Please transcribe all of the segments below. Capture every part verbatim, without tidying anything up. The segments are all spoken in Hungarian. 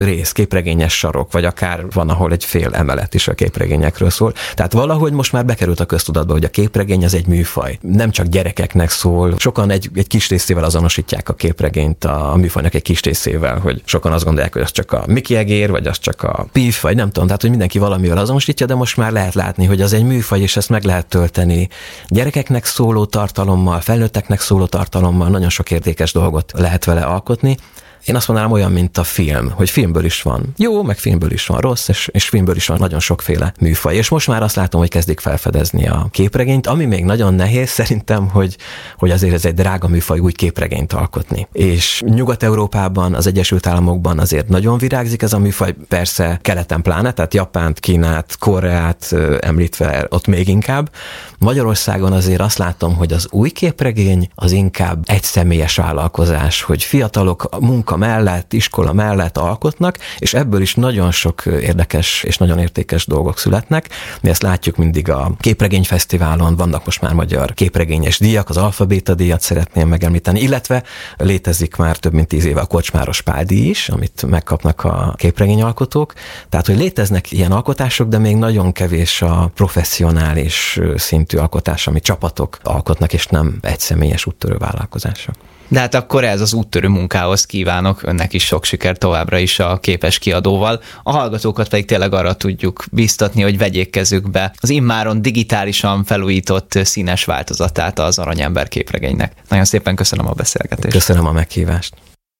rész, képregényes sarok, vagy akár van, ahol egy fél emelet is a képregényekről szól. Tehát valahogy most már bekerült a köztudatba, hogy a képregény az egy műfaj. Nem csak gyerekeknek szól, sokan egy, egy kis részével azonosítják a képregényt, a műfajnak egy kis részével, hogy sokan azt gondolják, hogy az csak a Mickey egér, vagy az csak a Pif, vagy nem tudom, tehát hogy mindenki valamivel azonosítja, de most már lehet látni, hogy az egy műfaj, és ezt meg lehet tölteni gyerekeknek szóló tartalommal, felnőtteknek szóló tartalommal, nagyon sok érdekes dolgot lehet vele alkotni. Én azt mondanám, olyan, mint a film, hogy filmből is van jó, meg filmből is van rossz, és, és filmből is van nagyon sokféle műfaj. És most már azt látom, hogy kezdik felfedezni a képregényt, ami még nagyon nehéz szerintem, hogy, hogy azért ez egy drága műfaj új képregényt alkotni. És Nyugat-Európában, az Egyesült Államokban azért nagyon virágzik ez a műfaj, persze keleten pláne, tehát Japánt, Kínát, Koreát említve ott még inkább. Magyarországon azért azt látom, hogy az új képregény az inkább egy személyes vállalkozás, hogy fiatalok munka mellett, iskola mellett alkotnak, és ebből is nagyon sok érdekes és nagyon értékes dolgok születnek. Mi ezt látjuk mindig a képregényfesztiválon, vannak most már magyar képregényes díjak, az Alfabéta díjat szeretném megemlíteni, illetve létezik már több mint tíz éve a Kocsmáros Pál díj is, amit megkapnak a képregényalkotók. Tehát, hogy léteznek ilyen alkotások, de még nagyon kevés a professzionális szintű alkotás, amit csapatok alkotnak, és nem egyszemélyes úttörő vállalkozások. De hát akkor ez az úttörő munkához kívánok önnek is sok sikert továbbra is a Képes Kiadóval. A hallgatókat pedig tényleg arra tudjuk biztatni, hogy vegyék kezükbe az immáron digitálisan felújított színes változatát az Aranyember képregénynek. Nagyon szépen köszönöm a beszélgetést. Köszönöm a meghívást.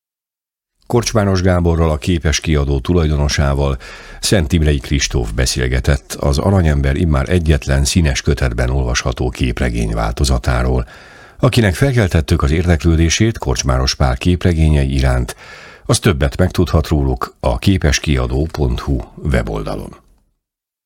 Korcsmáros Gáborral, a Képes Kiadó tulajdonosával Szent Imrei Kristóf beszélgetett az Aranyember immár egyetlen színes kötetben olvasható képregény változatáról. Akinek felkeltettük az érdeklődését Korcsmáros Pál képregényei iránt, az többet megtudhat róluk a képeskiadó pont hu weboldalon.